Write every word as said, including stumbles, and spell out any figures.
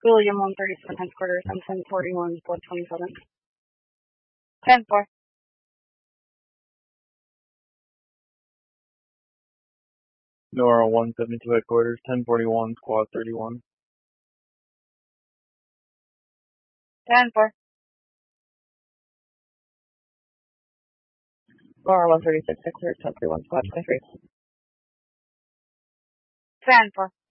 William one thirty-seven times quarters, M seven forty-one, blood twenty-seven. ten four. Nora one seventy-two headquarters, ten forty-one, squad thirty-one. ten four. Laura one thirty-six headquarters, ten forty-one, squad twenty-three. ten four.